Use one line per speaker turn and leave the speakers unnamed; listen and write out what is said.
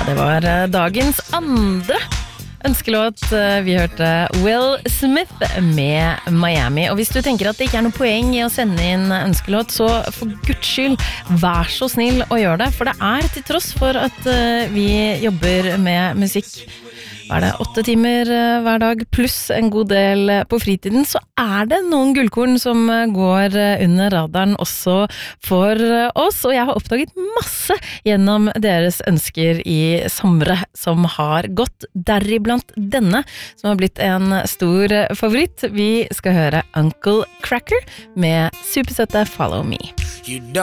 Det var dagens andre ønskelåt. Vi hørte Will Smith med Miami. Og hvis du tenker at det ikke er noe poeng i å sende inn ønskelåt, så for Guds skyld, vær så snill å gjøre det. For det er til tross for at vi jobber med musikk. Hva det, 8 timer hver dag, pluss en god del på fritiden, så er det noen gullkorn som går under radaren også for oss, og jeg har oppdaget masse gjennom deres ønsker i somre som har gått, deriblant denne, som har blitt en stor favoritt. Vi skal høre Uncle Cracker med supersøtte Follow Me.